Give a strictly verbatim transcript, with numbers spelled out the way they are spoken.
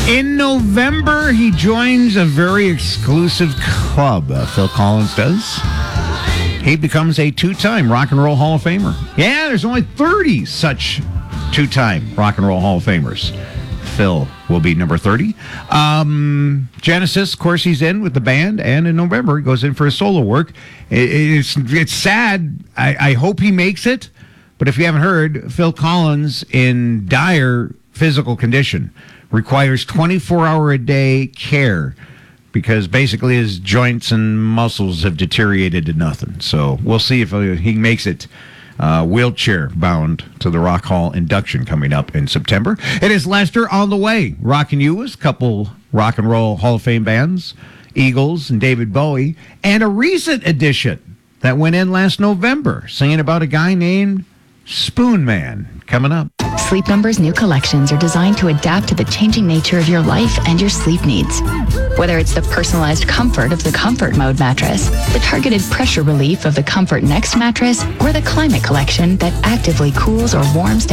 In November, he joins a very exclusive club. Uh, Phil Collins does. He becomes a two-time Rock and Roll Hall of Famer. Yeah, there's only thirty such two-time Rock and Roll Hall of Famers. Phil will be number thirty. Um, Genesis, of course, he's in with the band, and in November he goes in for his solo work. It, it's it's sad. I, I hope he makes it, but if you haven't heard, Phil Collins in dire physical condition requires twenty-four hour a day care because basically his joints and muscles have deteriorated to nothing. So we'll see if he makes it. Uh, wheelchair bound to the Rock Hall induction coming up in September. It is Lester on the way. Rocking you with a couple Rock and Roll Hall of Fame bands, Eagles and David Bowie, and a recent addition that went in last November, singing about a guy named Spoon Man. Coming up. Sleep Number's new collections are designed to adapt to the changing nature of your life and your sleep needs. Whether it's the personalized comfort of the Comfort Mode mattress, the targeted pressure relief of the Comfort Next mattress, or the Climate Collection that actively cools or warms down